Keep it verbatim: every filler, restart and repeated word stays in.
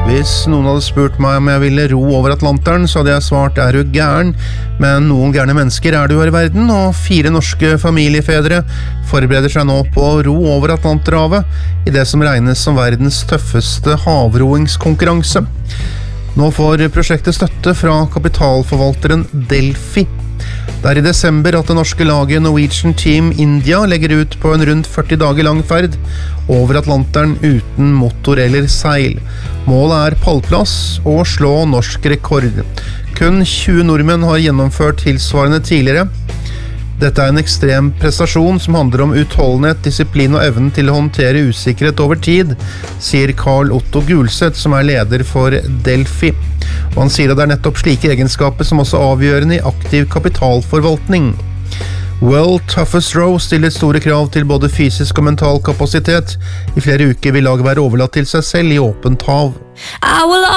Hvis noen hadde spurt meg om jeg ville ro over Atlanteren, så hadde jeg svart er du gæren, men noen gærne mennesker er det jo her i verden, og fire norske familiefedre forbereder seg nå på å ro over Atlanterhavet i det som regnes som verdens tøffeste havroingskonkurranse. Nå får prosjektet støtte fra kapitalforvalteren Delphi. Det er i desember at det norske laget Norwegian Team India legger ut på en rundt førti dager lang ferd over Atlanteren uten motor eller seil. Målet er pallplass og slå norsk rekord. Kun tjue nordmenn har gjennomført tilsvarende tidligere. Dette er en ekstrem prestasjon som handler om utholdenhet, disiplin og evnen til å håndtere usikkerhet over tid, sier Karl Otto Gulset, som er leder for Delphi. Og han sier at det er nettopp slike egenskaper som også er avgjørende i aktiv kapitalforvaltning. World Toughest Row stiller store krav til både fysisk og mental kapasitet. I flere uker vil laget være overlatt til seg selv i åpent hav. I will